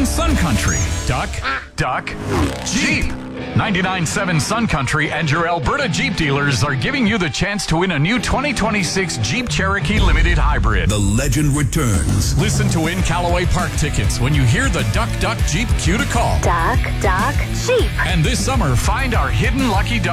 99.7 Sun Country. Duck, Jeep. 99.7 Sun Country and your Alberta Jeep dealers are giving you the chance to win a new 2026 Jeep Cherokee Limited Hybrid. The legend returns. Listen to win Callaway Park tickets when you hear the Duck Jeep cue to call. Duck, Jeep. And this summer, find our hidden lucky duck